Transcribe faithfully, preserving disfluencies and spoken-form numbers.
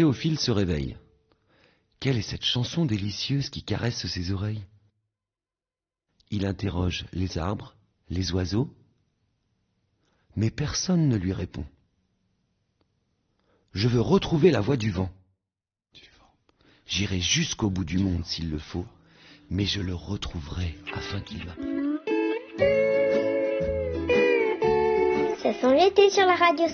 Théophile se réveille. Quelle est cette chanson délicieuse qui caresse ses oreilles? Il interroge les arbres, les oiseaux, mais personne ne lui répond. Je veux retrouver la voix du vent. J'irai jusqu'au bout du monde s'il le faut, mais je le retrouverai afin qu'il m'apprenne. Ça sent l'été sur la radio.